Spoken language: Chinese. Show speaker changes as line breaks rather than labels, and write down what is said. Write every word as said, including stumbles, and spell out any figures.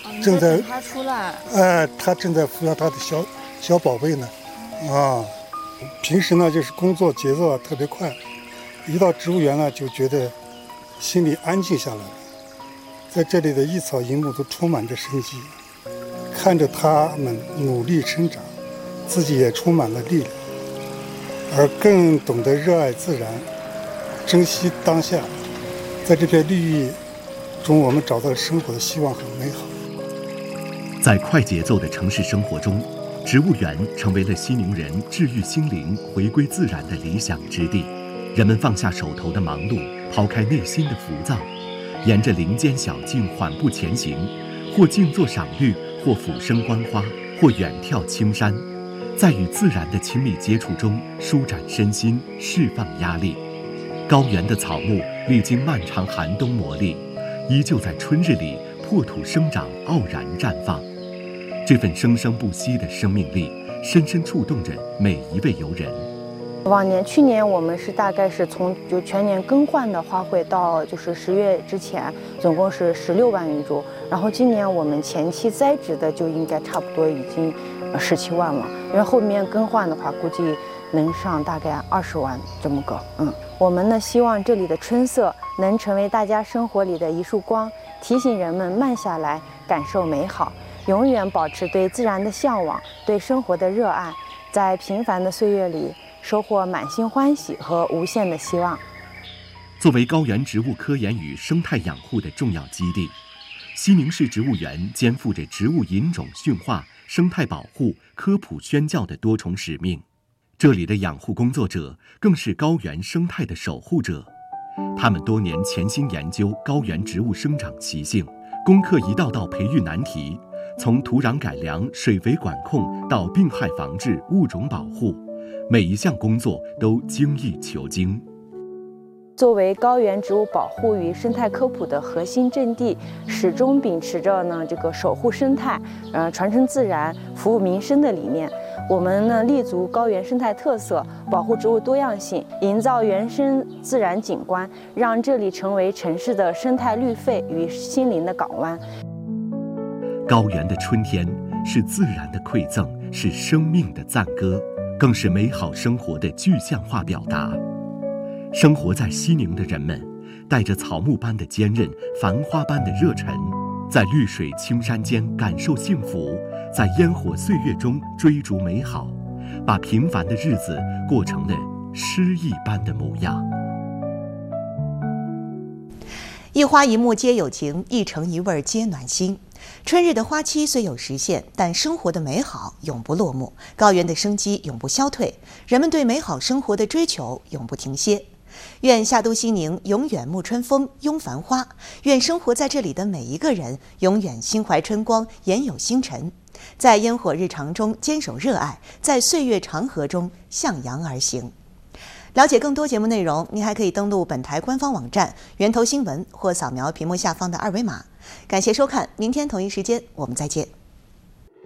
正在
等他出来。
哎，他正在抚养他的小小宝贝呢，啊，平时呢就是工作节奏啊特别快，一到植物园呢就觉得心里安静下来了，在这里的一草一木都充满着生机，看着他们努力生长，自己也充满了力量，而更懂得热爱自然，珍惜当下。在这片绿意中，我们找到了生活的希望和美好。
在快节奏的城市生活中，植物园成为了西宁人治愈心灵、回归自然的理想之地。人们放下手头的忙碌，抛开内心的浮躁，沿着林间小径缓步前行，或静坐赏绿，或俯身观花，或远眺青山，在与自然的亲密接触中舒展身心，释放压力。高原的草木历经漫长寒冬磨砺，依旧在春日里破土生长，傲然绽放。这份生生不息的生命力，深深触动着每一位游人。
往年去年我们是大概是从就全年更换的花卉到就是十月之前，总共是十六万余株。然后今年我们前期栽植的就应该差不多已经十七万了，因为后面更换的话，估计能上大概二十万这么个。嗯，我们呢希望这里的春色能成为大家生活里的一束光，提醒人们慢下来，感受美好，永远保持对自然的向往，对生活的热爱，在平凡的岁月里收获满心欢喜和无限的希望。
作为高原植物科研与生态养护的重要基地，西宁市植物园肩负着植物引种驯化、生态保护、科普宣教的多重使命。这里的养护工作者更是高原生态的守护者，他们多年潜心研究高原植物生长习性，攻克一道道培育难题，从土壤改良、水肥管控到病害防治、物种保护，每一项工作都精益求精。
作为高原植物保护与生态科普的核心阵地，始终秉持着呢这个守护生态、呃传承自然、服务民生的理念。我们呢立足高原生态特色，保护植物多样性，营造原生自然景观，让这里成为城市的生态绿肺与心灵的港湾。
高原的春天是自然的馈赠，是生命的赞歌，更是美好生活的具象化表达。生活在西宁的人们，带着草木般的坚韧、繁花般的热忱，在绿水青山间感受幸福，在烟火岁月中追逐美好，把平凡的日子过成了诗意般的模样。
一花一木皆有情，一城一味皆暖心。春日的花期虽有时限，但生活的美好永不落幕，高原的生机永不消退，人们对美好生活的追求永不停歇。愿夏都西宁永远沐春风，拥繁花；愿生活在这里的每一个人永远心怀春光，眼有星辰，在烟火日常中坚守热爱，在岁月长河中向阳而行。了解更多节目内容，您还可以登录本台官方网站源头新闻，或扫描屏幕下方的二维码。感谢收看，明天同一时间我们再见。